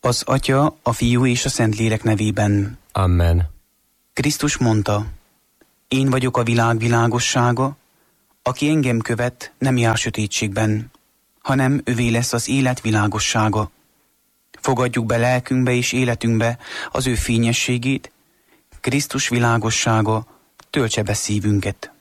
Az Atya, a Fiú és a Szentlélek nevében. Amen. Krisztus mondta: Én vagyok a világ világossága, aki engem követ, nem jár sötétségben, hanem övé lesz az élet világossága. Fogadjuk be lelkünkbe és életünkbe az ő fényességét, Krisztus világossága töltse be szívünket.